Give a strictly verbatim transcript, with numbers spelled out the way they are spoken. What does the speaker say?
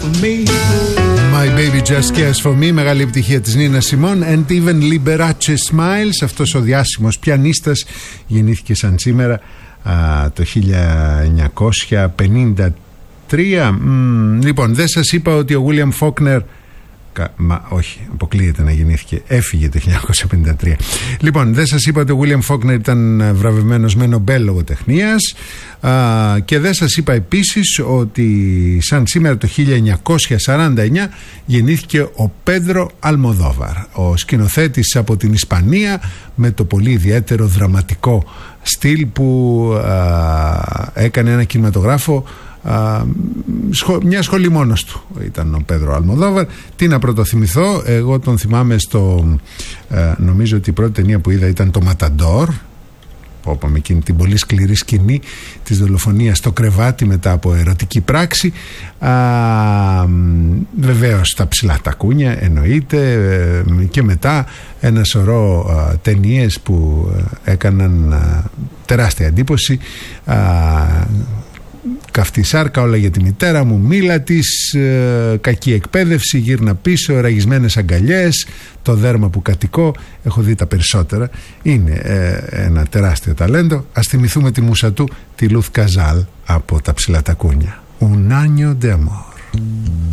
for me. My baby just cares for me. Μεγάλη επιτυχία της Νίνα Σιμών. And even Liberace smiles. Αυτός ο διάσημος πιανίστας γεννήθηκε σαν σήμερα α, το χίλια εννιακόσια πενήντα τρία. Μ, λοιπόν, δεν σας είπα ότι ο William Faulkner, Μα όχι, αποκλείεται να γεννήθηκε. Έφυγε το χίλια εννιακόσια πενήντα τρία. Λοιπόν, δεν σας είπα ότι ο William Faulkner ήταν βραβευμένος με Νομπέλ λογοτεχνίας. Α, και δεν σας είπα επίσης ότι σαν σήμερα το χίλια εννιακόσια σαράντα εννιά γεννήθηκε ο Πέντρο Αλμοδόβαρ, ο σκηνοθέτης από την Ισπανία με το πολύ ιδιαίτερο δραματικό στυλ που α, έκανε ένα κινηματογράφο. Uh, σχο, μια σχολή μόνος του ήταν ο Πέντρο Αλμοδόβαρ. Τι να πρωτοθυμηθώ, εγώ τον θυμάμαι στο uh, νομίζω ότι η πρώτη ταινία που είδα ήταν το Ματαντόρ, που είπαμε εκείνη την πολύ σκληρή σκηνή της δολοφονίας στο κρεβάτι μετά από ερωτική πράξη. uh, Βεβαίως τα ψηλά τα κούνια εννοείται, uh, και μετά ένα σωρό uh, ταινίες που uh, έκαναν uh, τεράστια εντύπωση. uh, Καυτή σάρκα, όλα για τη μητέρα μου, μίλα της, ε, κακή εκπαίδευση, γύρνα πίσω, ραγισμένες αγκαλιές, το δέρμα που κατοικώ. Έχω δει τα περισσότερα. Είναι ε, ένα τεράστιο ταλέντο. Ας θυμηθούμε τη μούσα του, τη Λουθ Καζάλ από τα ψηλά τα κούνια. Un año de amor.